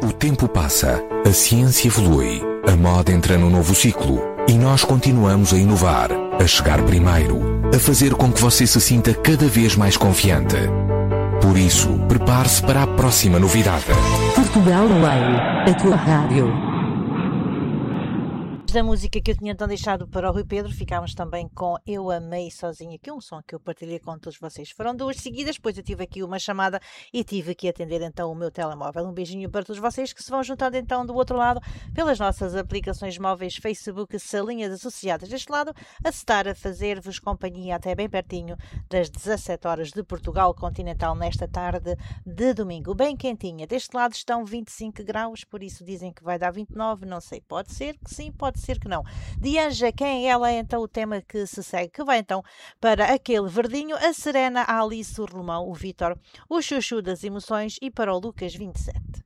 O tempo passa, a ciência evolui, a moda entra num novo ciclo e nós continuamos a inovar, a chegar primeiro, a fazer com que você se sinta cada vez mais confiante. Por isso, prepare-se para a próxima novidade. Portugal Way, a tua rádio. Da música que eu tinha então deixado para o Rui Pedro, ficámos também com Eu Amei Sozinha, que é um som que eu partilhei com todos vocês. Foram duas seguidas, depois eu tive aqui uma chamada e tive que atender então o meu telemóvel. Um beijinho para todos vocês que se vão juntando então do outro lado pelas nossas aplicações móveis, Facebook, salinhas associadas deste lado, a estar a fazer-vos companhia até bem pertinho das 17 horas de Portugal continental nesta tarde de domingo. Bem quentinha. Deste lado estão 25 graus, por isso dizem que vai dar 29, não sei, pode ser que sim, pode ser que não. De Anja, quem é ela é então o tema que se segue, que vai então para aquele verdinho, a Serena, a Alice, o Romão, o Vítor, o Chuchu das emoções e para o Lucas 27.